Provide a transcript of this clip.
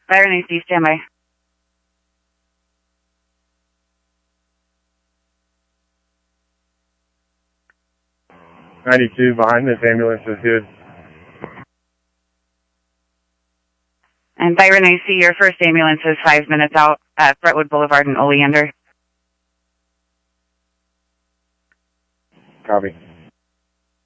Byron AC, standby. 92 behind this ambulance is good. And Byron AC, your first ambulance is 5 minutes out at Brentwood Boulevard in Oleander. Copy.